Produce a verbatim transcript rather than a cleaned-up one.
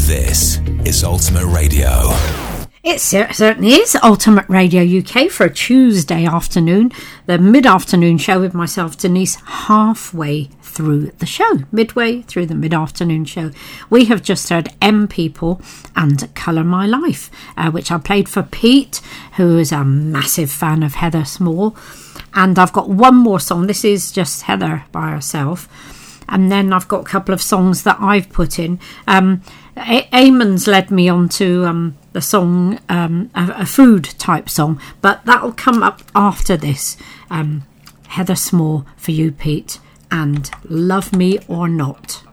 This is Ultimate Radio. It certainly is Ultimate Radio U K for a Tuesday afternoon, the mid-afternoon show with myself, Denise, halfway through the show, midway through the mid-afternoon show. We have just heard M People and Colour My Life, uh, which I played for Pete, who is a massive fan of Heather Small. And I've got one more song. This is just Heather by herself. And then I've got a couple of songs that I've put in. Um, a- Eamon's led me on to um, the song, um, a, a food type song, but that'll come up after this. Um, Heather Small for you, Pete, and Love Me or Not.